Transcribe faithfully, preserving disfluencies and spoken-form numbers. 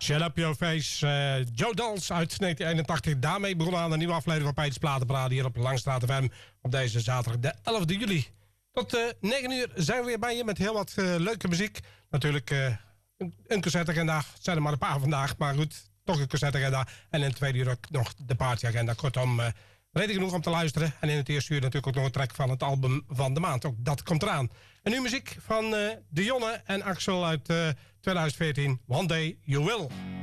Shut Up Your Face, uh, Joe Dals uit negentien eenentachtig. Daarmee begonnen aan een nieuwe aflevering van Peeters Platenparade hier op Langstraat F M op deze zaterdag de elfde juli. Tot uh, negen uur zijn we weer bij je met heel wat uh, leuke muziek. Natuurlijk uh, een, een concertagenda. Het zijn er maar een paar vandaag, maar goed, toch een concertagenda. En in het tweede uur ook nog de partyagenda. Kortom, uh, reden genoeg om te luisteren. En in het eerste uur natuurlijk ook nog een track van het album van de maand. Ook dat komt eraan. En nu muziek van uh, De Jonne en Axel uit uh, tweeduizend veertien. One Day You Will.